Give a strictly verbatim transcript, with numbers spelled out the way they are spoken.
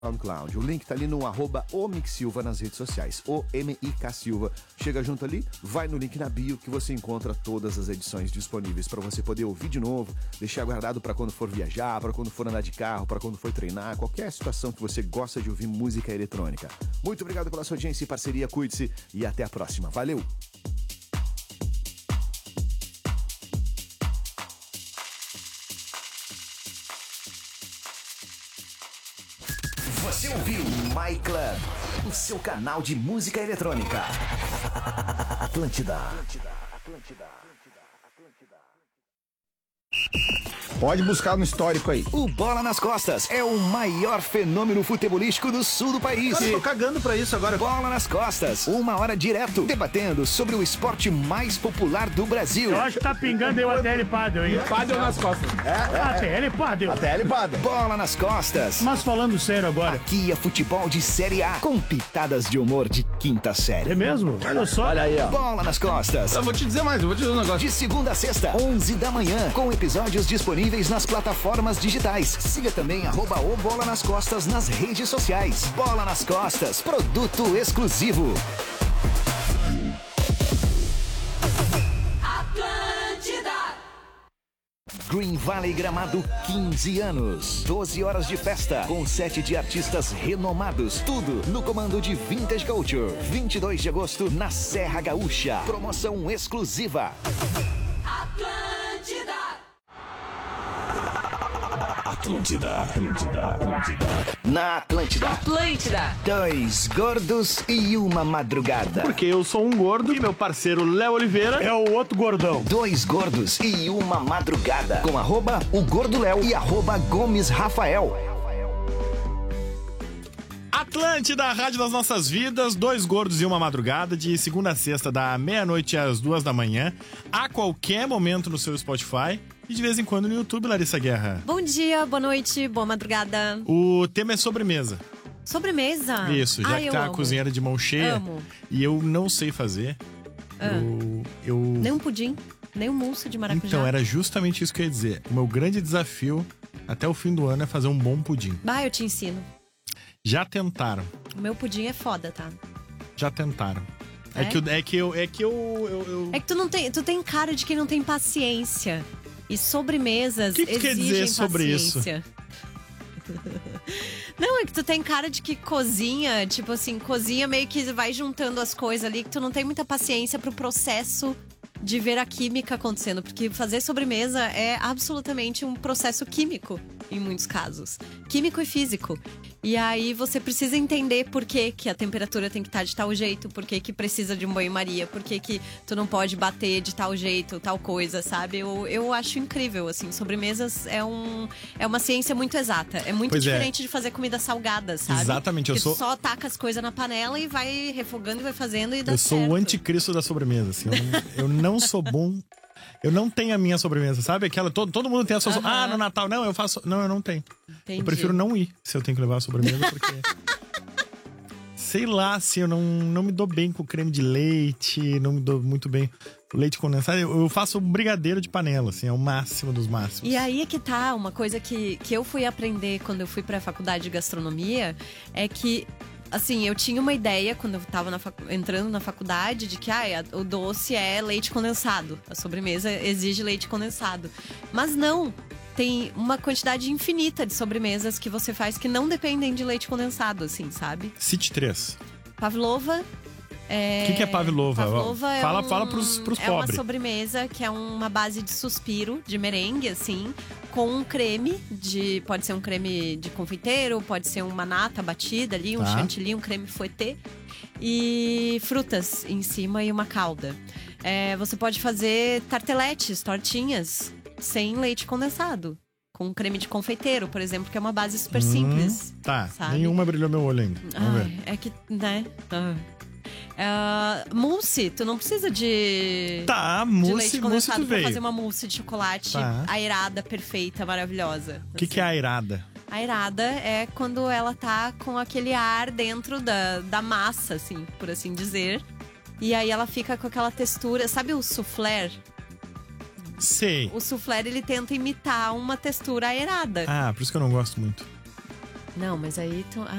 SoundCloud. O link tá ali no arroba o Mick Silva nas redes sociais. O M I K Silva. Chega junto ali, vai no link na bio que você encontra todas as edições disponíveis para você poder ouvir de novo, deixar guardado para quando for viajar, para quando for andar de carro, para quando for treinar, qualquer situação que você gosta de ouvir música eletrônica. Muito obrigado pela sua audiência e parceria, cuide-se e até a próxima. Valeu! Você ouviu My Club, o seu canal de música eletrônica. Atlântida. Atlântida, Atlântida, Atlântida. Pode buscar no histórico aí. O Bola nas Costas é o maior fenômeno futebolístico do sul do país. Cara, eu tô cagando pra isso agora. Bola nas Costas, uma hora direto, debatendo sobre o esporte mais popular do Brasil. Eu acho que tá pingando aí o A T L Padel, hein? Padel nas costas. É, é, A T L Padel. A T L Padel. Bola nas Costas. Mas falando sério agora. Aqui é futebol de Série A, com pitadas de humor de quinta série. É mesmo? Olha só. Olha aí, ó. Bola nas Costas. Eu vou te dizer mais, eu vou te dizer um negócio. De segunda a sexta, onze da manhã, com episódios disponíveis nas plataformas digitais. Siga também arroba o Bola nas Costas nas redes sociais. Bola nas Costas, produto exclusivo. Atlântida. Green Valley Gramado, quinze anos. doze horas de festa, com sete de artistas renomados. Tudo no comando de Vintage Culture. vinte e dois de agosto, na Serra Gaúcha. Promoção exclusiva. Atlântida. Atlântida, Atlântida, Atlântida. Na Atlântida. Atlântida. Dois gordos e uma madrugada. Porque eu sou um gordo e meu parceiro Léo Oliveira é o outro gordão. Dois gordos e uma madrugada. Com arroba o Gordo Léo e arroba Gomes Rafael. Atlântida, a rádio das nossas vidas, dois gordos e uma madrugada, de segunda a sexta, da meia-noite às duas da manhã, a qualquer momento no seu Spotify e de vez em quando no YouTube, Larissa Guerra. Bom dia, boa noite, boa madrugada. O tema é sobremesa. Sobremesa? Isso, já Ai, que tá a amo. cozinheira de mão cheia. Amo. E eu não sei fazer. Ah. Eu, eu... Nem um pudim, nem um mousse de maracujá. Então, era justamente isso que eu ia dizer. O meu grande desafio até o fim do ano é fazer um bom pudim. Bah, eu te ensino. Já tentaram. O meu pudim é foda, tá? Já tentaram. É, É? que, eu, é que eu. É que eu, eu, eu... É que tu não tem, tu tem cara de quem não tem paciência. E sobremesas O que que tu quer exigem dizer sobre paciência. Não, é que tu tem cara de que cozinha, tipo assim, cozinha meio que vai juntando as coisas ali, que tu não tem muita paciência pro processo de ver a química acontecendo. Porque fazer sobremesa é absolutamente um processo químico, em muitos casos. Químico e físico. E aí você precisa entender por que, que a temperatura tem que estar de tal jeito, por que, que precisa de um banho-maria, por que, que tu não pode bater de tal jeito, tal coisa, sabe? Eu, eu acho incrível, assim, sobremesas é, um, é uma ciência muito exata. É muito Pois é. diferente de fazer comida salgada, sabe? Exatamente, eu Porque sou- tu só taca as coisas na panela e vai refogando e vai fazendo e dá Eu sou certo. o anticristo da sobremesa, assim. Eu não, eu não sou bom. Eu não tenho a minha sobremesa, sabe? Aquela, todo, todo mundo tem a sua. Aham. Ah, no Natal. Não, eu faço. Não, eu não tenho. Entendi. Eu prefiro não ir se eu tenho que levar a sobremesa, porque. Sei lá, se eu não, não me dou bem com creme de leite, não me dou muito bem com leite condensado. Eu, eu faço um brigadeiro de panela, assim, é o máximo dos máximos. E aí é que tá, uma coisa que, que eu fui aprender quando eu fui pra faculdade de gastronomia é que, assim, eu tinha uma ideia quando eu tava na facu- entrando na faculdade de que ah, o doce é leite condensado, a sobremesa exige leite condensado. Mas não, tem uma quantidade infinita de sobremesas que você faz que não dependem de leite condensado, assim, sabe? Cite três. Pavlova. É... O que que é pavlova? Pavlova é Fala- um- fala pros- pros É uma pobres. sobremesa que é uma base de suspiro, de merengue, assim, com um creme de... Pode ser um creme de confeiteiro, pode ser uma nata batida ali, um Tá. chantilly, um creme fouettê. E frutas em cima e uma calda. É, você pode fazer tarteletes, tortinhas, sem leite condensado. Com creme de confeiteiro, por exemplo, que é uma base super simples. Tá, sabe? nenhuma brilhou meu olho ainda. Vamos ver. Ai, é que, né? Ah. Ah, mousse, tu não precisa de, Tá, de mousse, leite mousse condensado tu pra veio. fazer uma mousse de chocolate Tá. aerada, perfeita, maravilhosa. O que, que é airada? A aerada é quando ela tá com aquele ar dentro da, da massa, assim, por assim dizer. E aí ela fica com aquela textura, sabe o soufflé? Sei. O soufflé, ele tenta imitar uma textura aerada. Ah, por isso que eu não gosto muito. Não, mas aí... Tu...